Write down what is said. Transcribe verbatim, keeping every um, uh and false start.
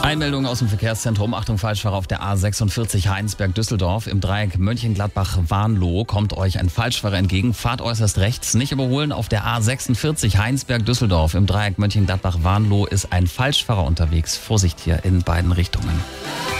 Einmeldung aus dem Verkehrszentrum. Achtung, Falschfahrer auf der A sechsundvierzig Heinsberg-Düsseldorf. Im Dreieck Mönchengladbach-Warnloh kommt euch ein Falschfahrer entgegen. Fahrt äußerst rechts. Nicht überholen. Auf der A sechsundvierzig Heinsberg-Düsseldorf. Im Dreieck Mönchengladbach-Warnloh ist ein Falschfahrer unterwegs. Vorsicht hier in beiden Richtungen.